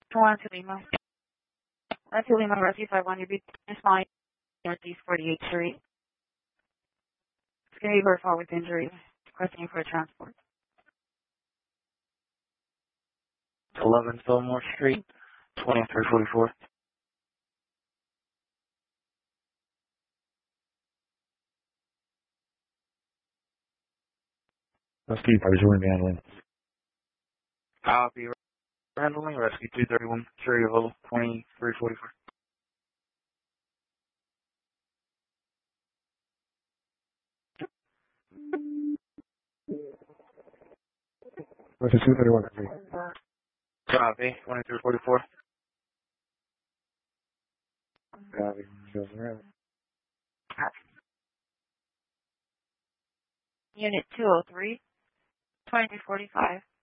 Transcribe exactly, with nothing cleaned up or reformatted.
one to Lima. one to Lima, Rescue five one, your beat is fine. Northeast forty-eighth Street. It's going to be very far with injury. Requesting for a transport. eleven Fillmore Street, twenty-three forty-four. Rescue five zero handling. Copy. Handling, Rescue two thirty-one, Cherryville, twenty-three forty-four. Rescue two thirty-one. Copy, twenty-three forty-four. Copy. Goes around. Unit two oh three, twenty-three forty-five.